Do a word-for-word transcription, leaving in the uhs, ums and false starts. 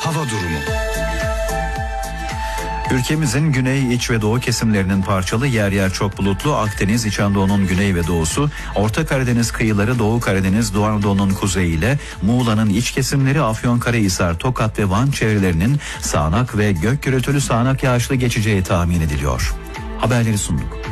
hava durumu. Ülkemizin güney, iç ve doğu kesimlerinin parçalı, yer yer çok bulutlu, Akdeniz, İç Anadolu'nun güney ve doğusu, Orta Karadeniz kıyıları, Doğu Karadeniz, Doğu Anadolu'nun kuzeyi ile Muğla'nın iç kesimleri, Afyonkarahisar, Tokat ve Van çevrelerinin sağanak ve gök gürültülü sağanak yağışlı geçeceği tahmin ediliyor. Haberleri sunduk.